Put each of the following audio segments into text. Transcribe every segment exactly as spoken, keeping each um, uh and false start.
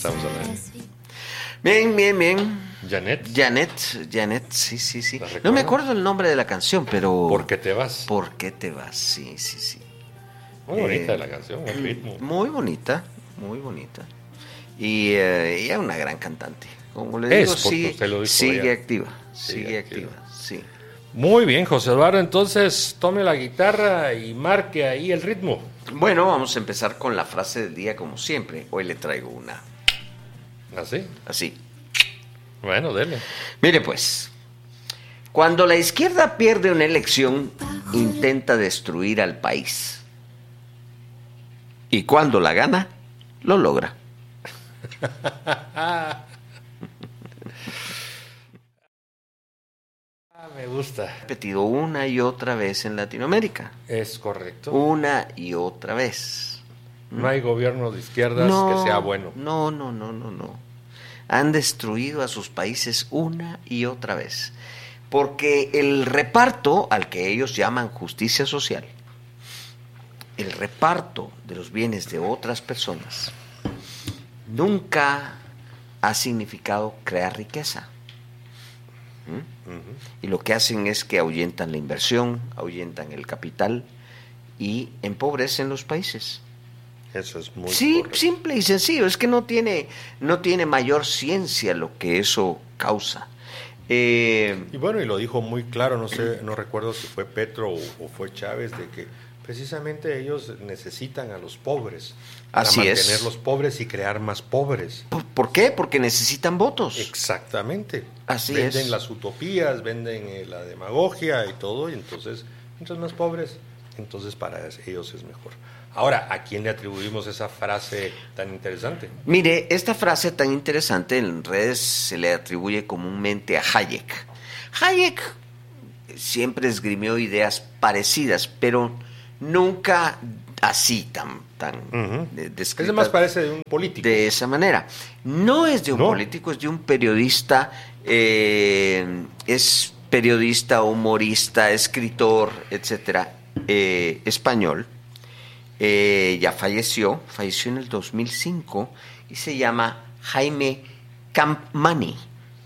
estamos hablando? Bien, bien, bien. Janet. Janet, Janet, sí, sí, sí. No me acuerdo el nombre de la canción, pero... ¿Por qué te vas? ¿Por qué te vas? Sí, sí, sí. Muy bonita eh, la canción, el ritmo. Muy bonita, muy bonita. Y eh, ella es una gran cantante. Como le Es, digo, porque sigue, usted lo dijo sigue allá. activa, Sigue sigue activa. activa, sí. Muy bien, José Eduardo, entonces tome la guitarra y marque ahí el ritmo. Bueno, vamos a empezar con la frase del día como siempre. Hoy le traigo una. ¿Así? Así. Bueno, dele. Mire pues, cuando la izquierda pierde una elección, intenta destruir al país. Y cuando la gana, lo logra. Me gusta. Repetido una y otra vez en Latinoamérica. Es correcto. Una y otra vez. No hay gobierno de izquierdas No, que sea bueno. No, no, no, no, no. Han destruido a sus países una y otra vez. Porque el reparto, al que ellos llaman justicia social, el reparto de los bienes de otras personas, nunca ha significado crear riqueza. ¿Mm? Uh-huh. Y lo que hacen es que ahuyentan la inversión, ahuyentan el capital y empobrecen los países. Eso es muy Sí, correcto. Simple y sencillo. Es que no tiene, no tiene mayor ciencia lo que eso causa. Eh, y bueno, y lo dijo muy claro, no sé, no recuerdo si fue Petro o, o fue Chávez, de que precisamente ellos necesitan a los pobres para así mantener es. los pobres y crear más pobres. ¿Por, ¿Por qué? Porque necesitan votos. Exactamente. Así venden es. las utopías, venden eh, la demagogia y todo, y entonces, mientras más pobres, entonces para ellos es mejor. Ahora, ¿a quién le atribuimos esa frase tan interesante? Mire, esta frase tan interesante en redes se le atribuye comúnmente a Hayek. Hayek siempre esgrimió ideas parecidas, pero nunca así tan tan uh-huh. descritas. Ese más parece de un político. De esa manera. No es de un no. político, es de un periodista, eh, es periodista, humorista, escritor, etcétera, eh, español. Eh, ya falleció, falleció en el dos mil cinco y se llama Jaime Campmany.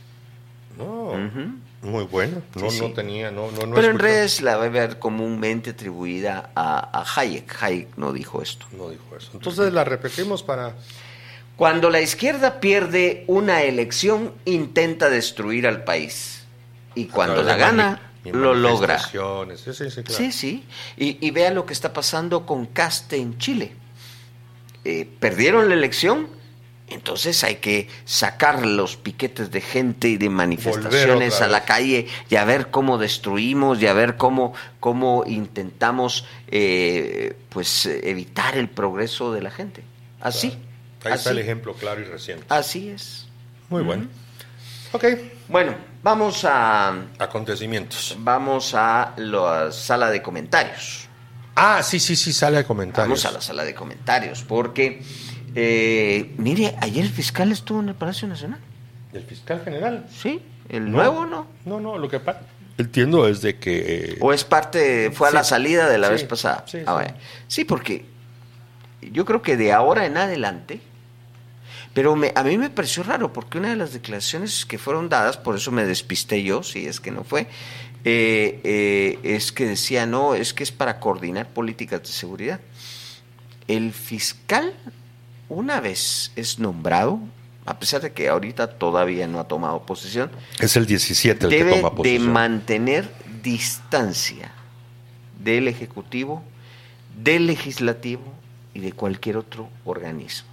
No, uh-huh. Muy bueno, no, sí, sí. no tenía, no, no, no Pero en redes la va a ver comúnmente atribuida a, a Hayek. Hayek no dijo esto. No dijo eso. Entonces la repetimos para... Cuando la izquierda pierde una elección, intenta destruir al país. Y cuando la gana... lo logra. Sí, sí, sí, claro. Sí, sí. Y, y vea lo que está pasando con Caste en Chile. Eh, perdieron la elección, entonces hay que sacar los piquetes de gente y de manifestaciones a la calle y a ver cómo destruimos y a ver cómo, cómo intentamos eh, pues evitar el progreso de la gente. Así. Claro. Ahí así. está el ejemplo claro y reciente. Así es. Muy bueno. Uh-huh. Ok. Bueno, vamos a... acontecimientos. Vamos a la sala de comentarios. Ah, sí, sí, sí, sala de comentarios. Vamos a la sala de comentarios, porque, eh, mire, ayer el fiscal estuvo en el Palacio Nacional. ¿El fiscal general? Sí, el no, nuevo, ¿no? No, no, lo que pasa... Entiendo es de que... Eh... O es parte, fue a sí, la salida de la sí, vez pasada. Sí, ah, sí. Bueno. sí, porque yo creo que de ahora en adelante... Pero me, a mí me pareció raro, porque una de las declaraciones que fueron dadas, por eso me despisté yo, si es que no fue, eh, eh, es que decía, no, es que es para coordinar políticas de seguridad. El fiscal, una vez es nombrado, a pesar de que ahorita todavía no ha tomado posesión, es el diecisiete el debe que toma posesión. de mantener distancia del Ejecutivo, del Legislativo y de cualquier otro organismo.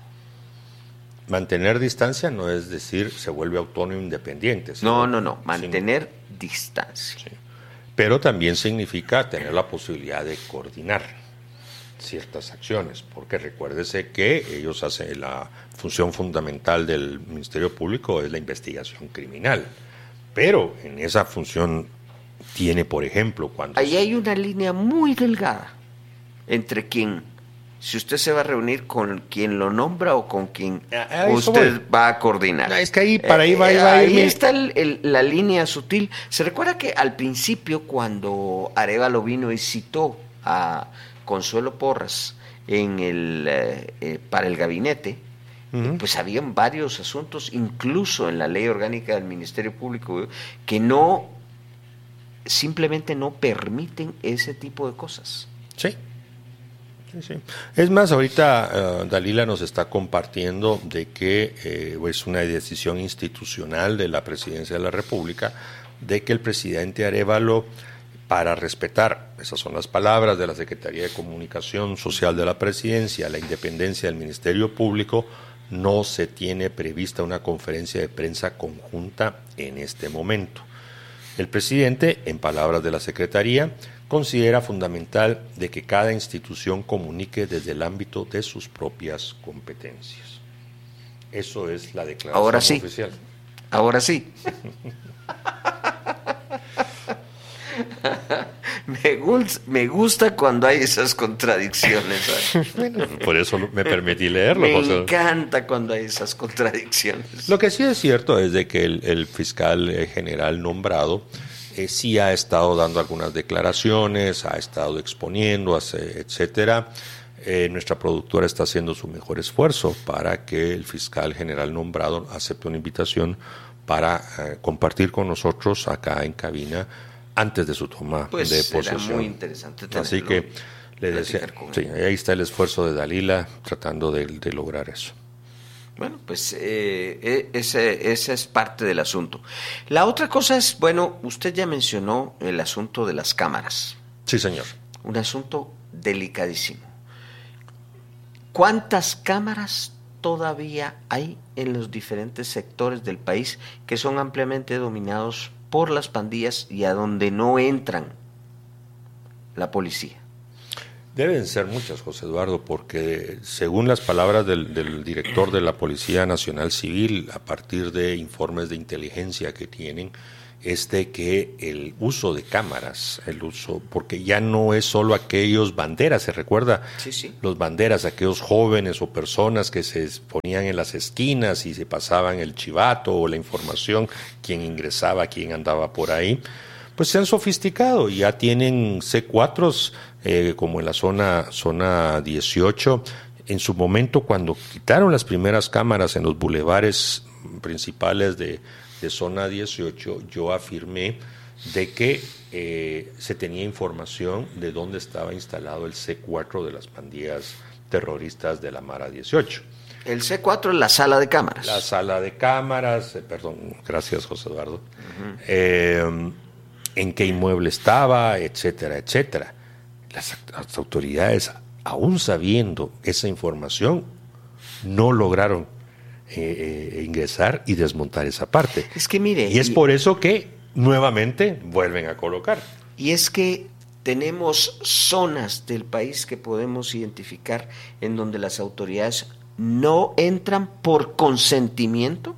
Mantener distancia no es decir se vuelve autónomo e independiente. No, no, no, mantener sino, distancia. Sí. Pero también significa tener la posibilidad de coordinar ciertas acciones, porque recuérdese que ellos hacen la función fundamental del Ministerio Público es la investigación criminal, pero en esa función tiene, por ejemplo, cuando... Ahí hay una línea muy delgada entre quien... Si usted se va a reunir con quien lo nombra o con quien ah, usted voy. va a coordinar. No, es que ahí, para ahí va, ahí va. Ahí, ahí está el, el, la línea sutil. ¿Se recuerda que al principio, cuando Arévalo vino y citó a Consuelo Porras en el, eh, eh, para el gabinete, Uh-huh. Pues habían varios asuntos, incluso en la ley orgánica del Ministerio Público, que no, simplemente no permiten ese tipo de cosas. Sí. Sí, sí. Es más, ahorita uh, Dalila nos está compartiendo de que eh, es una decisión institucional de la Presidencia de la República de que el presidente Arévalo, para respetar, esas son las palabras de la Secretaría de Comunicación Social de la Presidencia, la independencia del Ministerio Público, no se tiene prevista una conferencia de prensa conjunta en este momento. El presidente, en palabras de la Secretaría, considera fundamental de que cada institución comunique desde el ámbito de sus propias competencias. Eso es la declaración Ahora sí. oficial. Ahora sí. me, gusta, me gusta cuando hay esas contradicciones. Bueno, por eso me permití leerlo. Me José. encanta cuando hay esas contradicciones. Lo que sí es cierto es de que el, el fiscal general nombrado Eh, sí ha estado dando algunas declaraciones, ha estado exponiendo, hace, etcétera. Eh, nuestra productora está haciendo su mejor esfuerzo para que el fiscal general nombrado acepte una invitación para eh, compartir con nosotros acá en cabina antes de su toma pues de posesión. Será muy interesante tenerlo. Así que le deseo, sí, ahí está el esfuerzo de Dalila tratando de, de lograr eso. Bueno, pues eh, ese, ese es parte del asunto. La otra cosa es, bueno, usted ya mencionó el asunto de las cámaras. Sí, señor. Un asunto delicadísimo. ¿Cuántas cámaras todavía hay en los diferentes sectores del país que son ampliamente dominados por las pandillas y a donde no entran la policía? Deben ser muchas, José Eduardo, porque según las palabras del, del director de la Policía Nacional Civil, a partir de informes de inteligencia que tienen, es de que el uso de cámaras, el uso, porque ya no es solo aquellos banderas, ¿se recuerda? Sí, sí. Los banderas, aquellos jóvenes o personas que se ponían en las esquinas y se pasaban el chivato o la información, quién ingresaba, quién andaba por ahí. Pues se han sofisticado y ya tienen C cuatro, eh, como en la zona, zona dieciocho. En su momento, cuando quitaron las primeras cámaras en los bulevares principales de, de zona dieciocho, yo afirmé de que eh, se tenía información de dónde estaba instalado el C cuatro de las pandillas terroristas de la Mara dieciocho. El C cuatro es la sala de cámaras. La sala de cámaras, eh, perdón, gracias José Eduardo. Uh-huh. Eh, en qué inmueble estaba, etcétera, etcétera. Las, las autoridades, aún sabiendo esa información, no lograron eh, eh, ingresar y desmontar esa parte. Es que mire... Y es y, por eso que nuevamente vuelven a colocar. Y es que tenemos zonas del país que podemos identificar en donde las autoridades no entran por consentimiento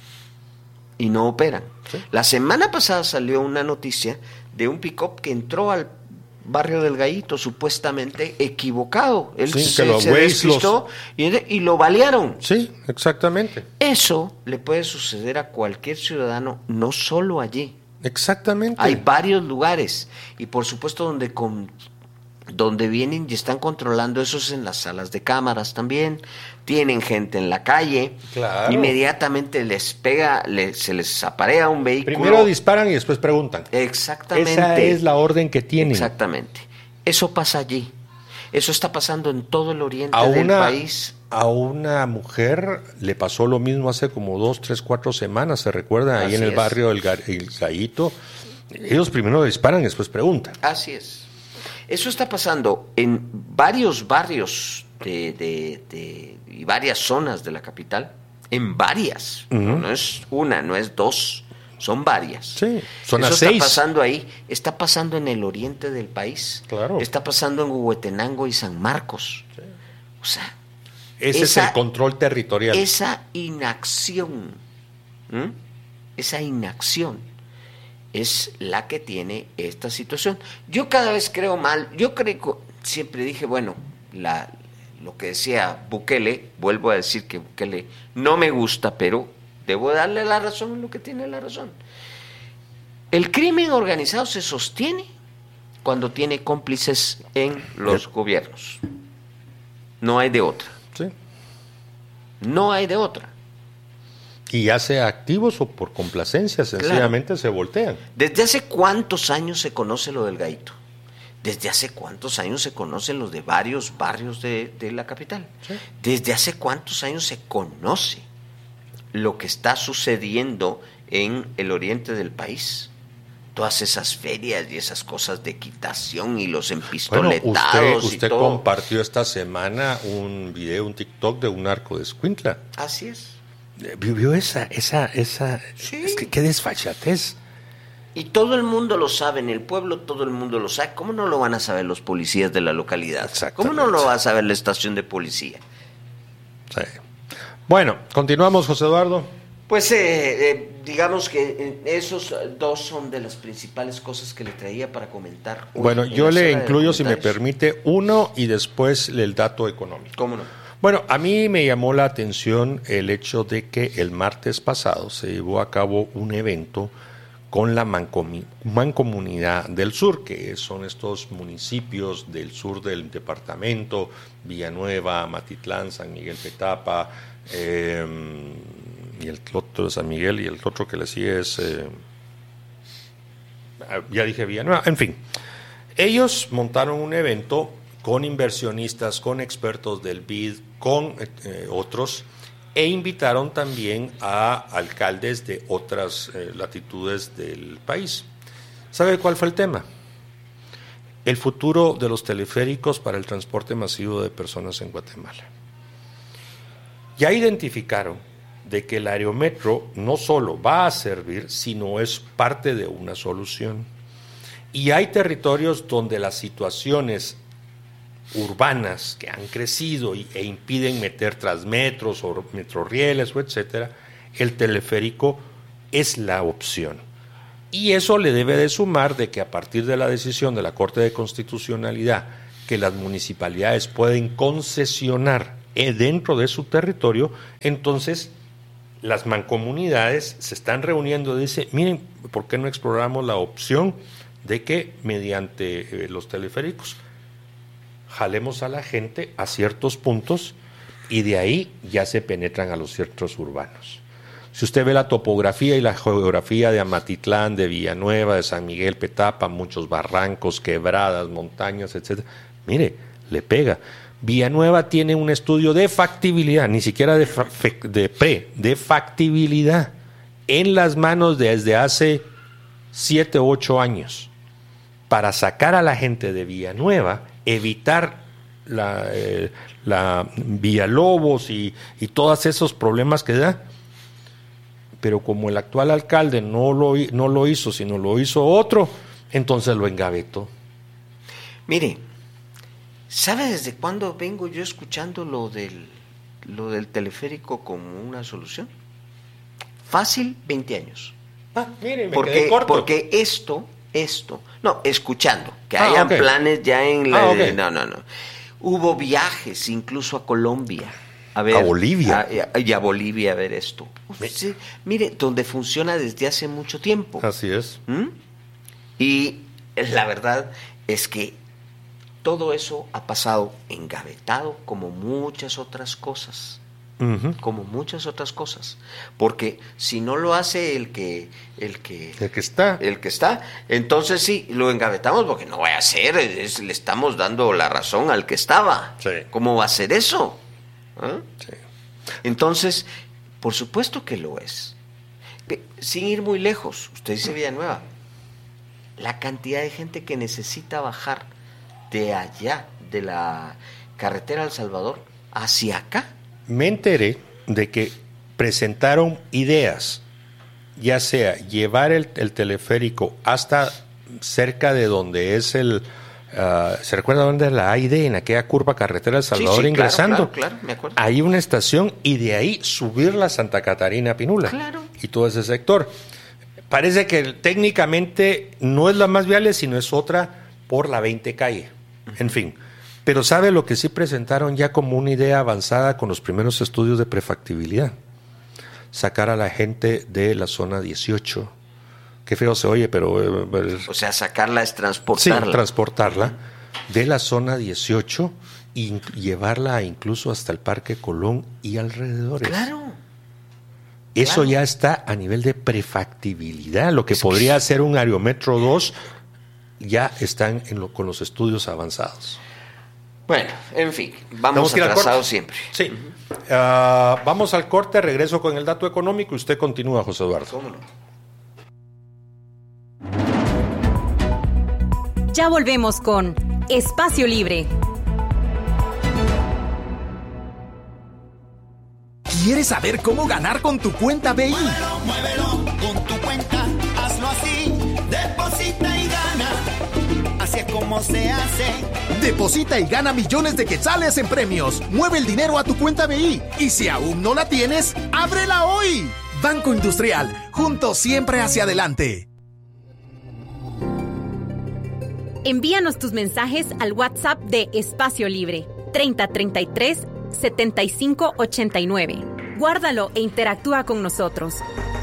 y no operan. ¿Sí? La semana pasada salió una noticia de un pick-up que entró al barrio del Gallito supuestamente equivocado. Él sí, se, que los se despistó los... y, y lo balearon. Sí, exactamente. Eso le puede suceder a cualquier ciudadano, no solo allí. Exactamente. Hay varios lugares y por supuesto donde con donde vienen y están controlando eso es en las salas de cámaras también. Tienen gente en la calle, claro. Inmediatamente les pega, le, se les aparea un vehículo. Primero disparan y después preguntan. Exactamente. Esa es la orden que tienen. Exactamente. Eso pasa allí. Eso está pasando en todo el oriente a del una, país. A una mujer le pasó lo mismo hace como dos, tres, cuatro semanas, ¿se recuerda? Ahí Así en el es. barrio del el Gallito. Ellos primero disparan y después preguntan. Así es. Eso está pasando en varios barrios de, de, de, y varias zonas de la capital. En varias. Uh-huh. no, no es una, no es dos. Son varias. Sí, son Eso a está seis. pasando ahí. Está pasando en el oriente del país. Claro. Está pasando en Huehuetenango y San Marcos. Sí. O sea, ese esa, es el control territorial. Esa inacción, ¿m? esa inacción es la que tiene esta situación. Yo cada vez creo mal. Yo creo, siempre dije, bueno, la, lo que decía Bukele, vuelvo a decir que Bukele no me gusta, pero debo darle la razón en lo que tiene la razón. El crimen organizado se sostiene cuando tiene cómplices en los sí. gobiernos. No hay de otra. Sí. No hay de otra. Y ya sea activos o por complacencia, sencillamente claro. se voltean. ¿Desde hace cuántos años se conoce lo del Gaito? ¿Desde hace cuántos años se conocen los de varios barrios de, de la capital? Sí. ¿Desde hace cuántos años se conoce lo que está sucediendo en el oriente del país? Todas esas ferias y esas cosas de equitación y los empistoletados. Bueno, usted, usted y todo. compartió esta semana un video, un TikTok de un narco de Escuintla. Así es. ¿Vio esa, esa, esa? Sí. Es que qué desfachatez. Y todo el mundo lo sabe, en el pueblo todo el mundo lo sabe. ¿Cómo no lo van a saber los policías de la localidad? ¿Cómo no lo va a saber la estación de policía? Sí. Bueno, continuamos, José Eduardo. Pues eh, eh, digamos que esos dos son de las principales cosas que le traía para comentar. Bueno, yo le incluyo, si me permite, uno y después el dato económico. ¿Cómo no? Bueno, a mí me llamó la atención el hecho de que el martes pasado se llevó a cabo un evento con la Mancomunidad del Sur, que son estos municipios del sur del departamento, Villanueva, Matitlán, San Miguel Petapa, eh, y el otro de San Miguel, y el otro que le sigue es, eh, ya dije Villanueva, en fin. Ellos montaron un evento con inversionistas, con expertos del B I D, con eh, otros, e invitaron también a alcaldes de otras eh, latitudes del país. ¿Sabe cuál fue el tema? El futuro de los teleféricos para el transporte masivo de personas en Guatemala. Ya identificaron de que el aerometro no solo va a servir, sino es parte de una solución. Y hay territorios donde las situaciones urbanas que han crecido y, e impiden meter transmetros o metrorrieles o etcétera, el teleférico es la opción. Y eso le debe de sumar de que a partir de la decisión de la Corte de Constitucionalidad que las municipalidades pueden concesionar eh, dentro de su territorio, entonces las mancomunidades se están reuniendo y dicen, miren, ¿por qué no exploramos la opción de que mediante eh, los teleféricos jalemos a la gente a ciertos puntos y de ahí ya se penetran a los centros urbanos? Si usted ve la topografía y la geografía de Amatitlán, de Villanueva, de San Miguel Petapa, muchos barrancos, quebradas, montañas, etcétera, mire, le pega. Villanueva tiene un estudio de factibilidad, ni siquiera de, fa- de pre, de factibilidad, en las manos desde hace siete u ocho años, para sacar a la gente de Villanueva, evitar la, eh, la Villalobos y, y todos esos problemas que da. Pero como el actual alcalde no lo, no lo hizo, sino lo hizo otro, entonces lo engavetó. Mire, ¿sabe desde cuándo vengo yo escuchando lo del, lo del teleférico como una solución? Fácil, veinte años. Ah, mire, me porque, quedé corto. Porque esto, esto, no, escuchando, que ah, hayan okay. planes ya en la... Ah, okay. No, no, no. Hubo viajes incluso a Colombia. A, ver, a Bolivia. A, y a Bolivia a ver esto. Sí, mire, donde funciona desde hace mucho tiempo. Así es. ¿Mm? Y la verdad es que todo eso ha pasado engavetado como muchas otras cosas. Uh-huh. Como muchas otras cosas. Porque si no lo hace el que, el que, el que está, el que está, entonces sí, lo engavetamos porque no va a ser, es, le estamos dando la razón al que estaba. Sí. ¿Cómo va a ser eso? ¿Eh? Sí. Entonces, por supuesto que lo es. Sin ir muy lejos, usted dice Villanueva, la cantidad de gente que necesita bajar de allá, de la carretera El Salvador, hacia acá. Me enteré de que presentaron ideas, ya sea llevar el, el teleférico hasta cerca de donde es el... Uh, ¿se recuerda dónde es la A I D? En aquella curva carretera El Salvador, sí, sí, ingresando. Claro, claro, claro, me acuerdo. Hay una estación y de ahí subir la Santa Catarina Pinula. Claro. Y todo ese sector. Parece que técnicamente no es la más viable, sino es otra por la veinte calle. En fin. Pero ¿sabe lo que sí presentaron ya como una idea avanzada con los primeros estudios de prefactibilidad? Sacar a la gente de la zona dieciocho. Qué feo se oye, pero... Eh, o sea, sacarla es transportarla. Sí, transportarla de la zona dieciocho y llevarla incluso hasta el Parque Colón y alrededores. Claro. Eso claro. ya está a nivel de prefactibilidad. Lo que es podría que... ser un Aerometro dos ya están en lo, con los estudios avanzados. Bueno, en fin, vamos atrasados siempre. Sí. Uh-huh. Uh, vamos al corte, regreso con el dato económico y usted continúa, José Eduardo. ¿Cómo no? Ya volvemos con Espacio Libre. ¿Quieres saber cómo ganar con tu cuenta B I? Muévelo, muévelo con tu cuenta, hazlo así, deposita y gana. Así es como se hace. Deposita y gana millones de quetzales en premios. Mueve el dinero a tu cuenta B I. Y si aún no la tienes, ¡ábrela hoy! Banco Industrial, juntos siempre hacia adelante. Envíanos tus mensajes al WhatsApp de Espacio Libre, treinta treinta y tres setenta y cinco ochenta y nueve. Guárdalo e interactúa con nosotros.